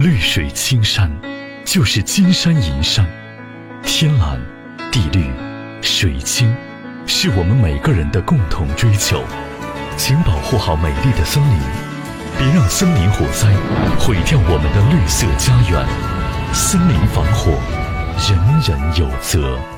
绿水青山就是金山银山，天蓝、地绿、水清，是我们每个人的共同追求。请保护好美丽的森林，别让森林火灾毁掉我们的绿色家园。森林防火，人人有责。